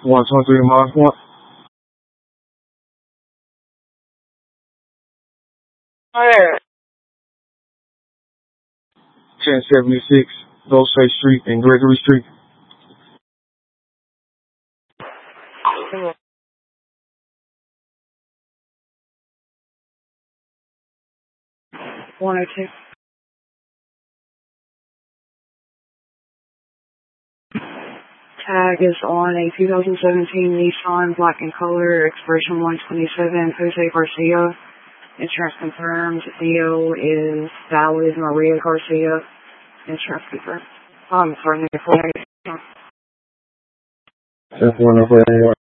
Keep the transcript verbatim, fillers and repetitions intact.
one twenty-three Mark one. ten seventy-six Ghostface Street and Gregory Street. one oh two. Tag is on a two thousand seventeen Nissan black in color, expiration one twenty-seven, Jose Garcia. Insurance confirmed. D O is valid, Maria Garcia. Insurance confirmed. Um, sorry, That's one of